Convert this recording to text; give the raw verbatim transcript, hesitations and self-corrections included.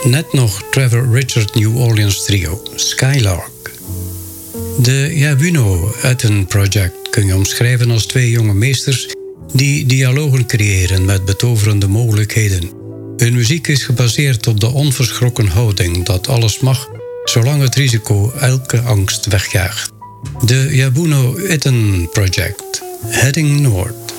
net nog Trevor Richard New Orleans trio, Skylark. De Yabuno Etten Project kun je omschrijven als twee jonge meesters die dialogen creëren met betoverende mogelijkheden. Hun muziek is gebaseerd op de onverschrokken houding dat alles mag, zolang het risico elke angst wegjaagt. De Yabuno Etten Project, Heading North.